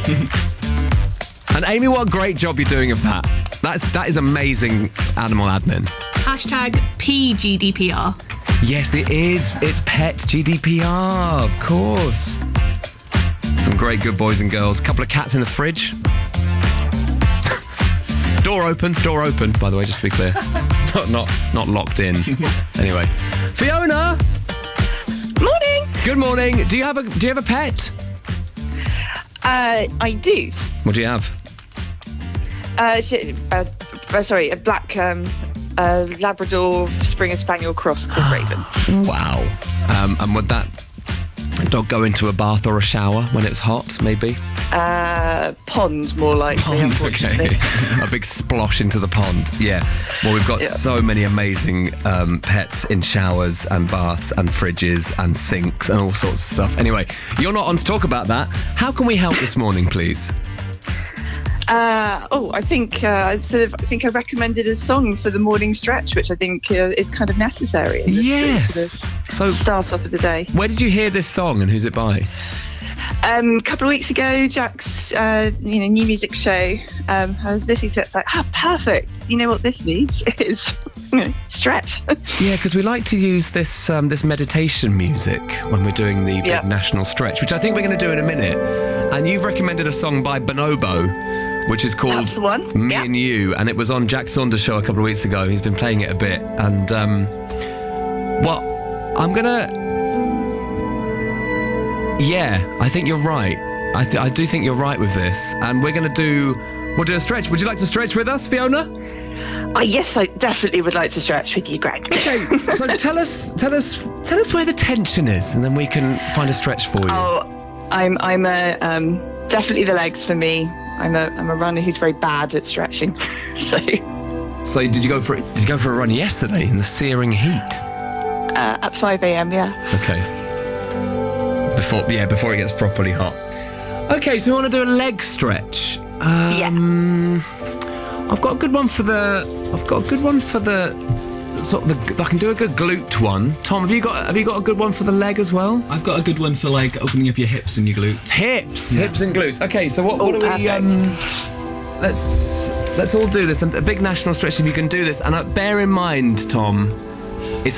And Amy, what a great job you're doing of that. That is amazing animal admin. Hashtag PGDPR. Yes, it is. It's pet GDPR, of course. Some great good boys and girls. Couple of cats in the fridge. Door open, by the way, just to be clear. not locked in. Anyway. Fiona! Morning. Good morning. Do you have a pet? I do. What do you have? A black Labrador Springer Spaniel cross called Raven. Wow. And would that dog go into a bath or a shower when it's hot, maybe? Pond, more likely, unfortunately. Okay. A big splosh into the pond. Yeah. Well, we've got so many amazing pets in showers and baths and fridges and sinks and all sorts of stuff. Anyway, you're not on to talk about that. How can we help this morning, please? I think I recommended a song for the morning stretch, which I think is kind of necessary. In this So start off of the day. Where did you hear this song and who's it by? A couple of weeks ago, Jack's new music show. I was listening to it. It's like, perfect. You know what this needs is stretch. Yeah, because we like to use this meditation music when we're doing the big national stretch, which I think we're going to do in a minute. And you've recommended a song by Bonobo, which is called That's the one. Me and You, and it was on Jack Saunders' show a couple of weeks ago. He's been playing it a bit, and I think you're right. I do think you're right with this, and we'll do a stretch. Would you like to stretch with us, Fiona? Yes, I definitely would like to stretch with you, Greg. Okay, so tell us where the tension is, and then we can find a stretch for you. Oh, I'm definitely the legs for me. I'm a runner who's very bad at stretching. So did you go for a run yesterday in the searing heat? At 5 a.m. Yeah. Okay. Before it gets properly hot. Okay, so we want to do a leg stretch. I've got a good one for the I can do a good glute one. Tom, have you got a good one for the leg as well? I've got a good one for like opening up your hips and your glutes. Hips and glutes. Okay, so what do we let's all do this. A big national stretch if you can do this. And bear in mind, Tom, it's